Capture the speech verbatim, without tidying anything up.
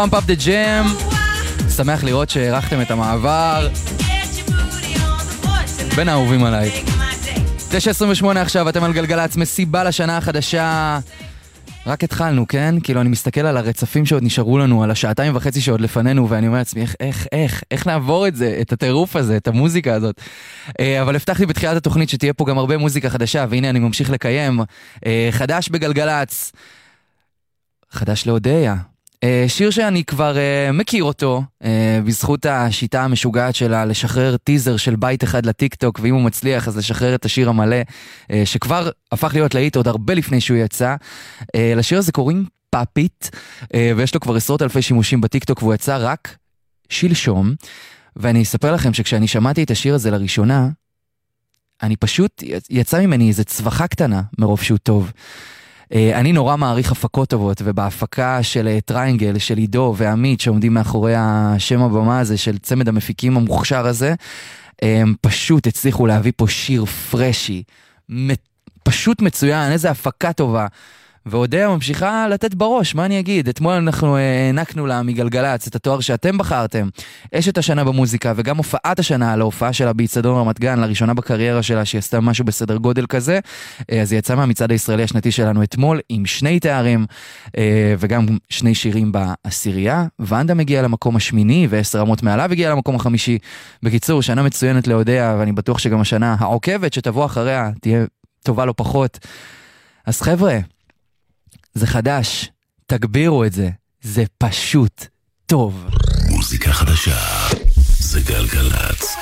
Pump Up the Jam. שמח לראות שהערכתם את המעבר. בין האהובים עליי. תשע עשרים ושמונה עכשיו, אתם על גלגלצ, מסיבה לשנה החדשה. רק התחלנו, כן? כאילו אני מסתכל על הרצפים שעוד נשארו לנו, על השעתיים וחצי שעוד לפנינו, ואני אומר לעצמי, איך, איך, איך, איך נעבור את זה, את הטירוף הזה, את המוזיקה הזאת. אבל הבטחתי בתחילת התוכנית שתהיה פה גם הרבה מוזיקה חדשה, והנה אני ממשיך לקיים. חדש בגלגלצ, חדש להודיה. שיר שאני כבר uh, מכיר אותו, uh, בזכות השיטה המשוגעת שלה לשחרר טיזר של בית אחד לטיק טוק, ואם הוא מצליח אז לשחרר את השיר המלא, uh, שכבר הפך להיות להיט עוד הרבה לפני שהוא יצא. Uh, לשיר הזה קוראים פאפית, uh, ויש לו כבר עשרות אלפי שימושים בטיק טוק, והוא יצא רק שלשום, ואני אספר לכם שכשאני שמעתי את השיר הזה לראשונה, אני פשוט, יצא ממני איזו צווחה קטנה מרוב שהוא טוב. אני נורא מעריך הפקות טובות, ובהפקה של טריינגל, של עידו ועמית, שעומדים מאחורי השם הבמה הזה, של צמד המפיקים המוכשר הזה, הם פשוט הצליחו להביא פה שיר פרשי, פשוט מצוין, איזה הפקה טובה, והודיה ממשיכה לתת בראש, מה אני אגיד? אתמול אנחנו הענקנו לה מגלגלצ את התואר שאתם בחרתם, אשת השנה במוזיקה, וגם הופעת השנה על ההופעה שלה באצטדיון רמת גן, לראשונה בקריירה שלה, שהיא עשתה משהו בסדר גודל כזה, אז היא יצאה מהמצעד הישראלי השנתי שלנו אתמול, עם שני תארים, וגם שני שירים בעשירייה, ואנדה מגיע למקום השמיני, ועשר רמות מעליו הגיע למקום החמישי. בקיצור, שנה מצוינת להודיה, ואני בטוח שגם השנה העוקבת שתבוא אחריה, תהיה טובה לא פחות. אז חבר'ה, זה חדש, תגבירו את זה, זה פשוט טוב. מוזיקה חדשה, זה גלגלצ.